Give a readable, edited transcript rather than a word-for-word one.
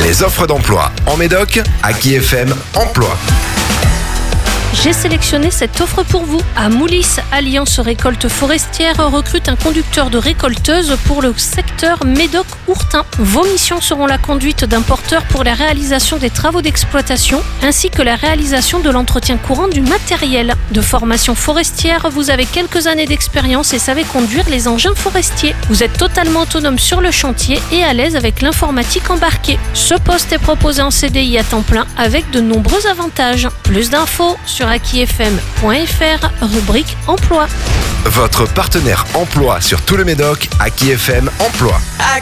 Les offres d'emploi en Médoc, Aki FM Emploi. J'ai sélectionné cette offre pour vous. À Moulis, Alliance Récolte Forestière recrute un conducteur de récolteuse pour le secteur Médoc-Ourtin. Vos missions seront la conduite d'un porteur pour la réalisation des travaux d'exploitation ainsi que la réalisation de l'entretien courant du matériel. De formation forestière, vous avez quelques années d'expérience et savez conduire les engins forestiers. Vous êtes totalement autonome sur le chantier et à l'aise avec l'informatique embarquée. Ce poste est proposé en CDI à temps plein avec de nombreux avantages. Plus d'infos sur akifm.fr, rubrique emploi. Votre partenaire emploi sur tout le Médoc, Aki FM Emploi.